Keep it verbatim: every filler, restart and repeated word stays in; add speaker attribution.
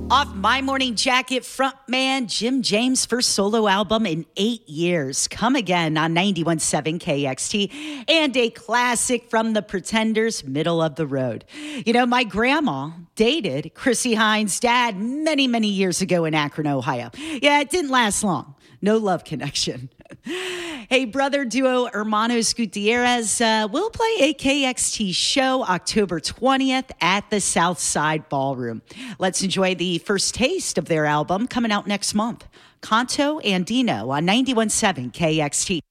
Speaker 1: Off My Morning Jacket frontman Jim James' first solo album in eight years. Come Again on ninety-one point seven K X T, and a classic from the Pretenders, Middle of the Road. You know, my grandma dated Chrissie Hynde's dad many, many years ago in Akron, Ohio. Yeah, it didn't last long. No love connection. Hey, brother duo Hermanos Gutierrez uh, will play a K X T show October twentieth at the Southside Ballroom. Let's enjoy the first taste of their album coming out next month. Canto Andino on ninety-one point seven K X T.